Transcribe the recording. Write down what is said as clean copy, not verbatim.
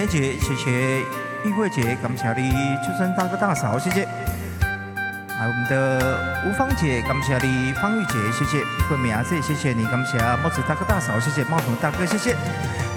梅姐，谢谢玉慧姐，感谢你，出生大哥大嫂，谢谢。还有我们的吴芳姐，感谢你，方玉姐，谢谢。桂美阿姐，谢谢你，感谢帽子大哥大嫂，谢谢帽头大哥，谢谢。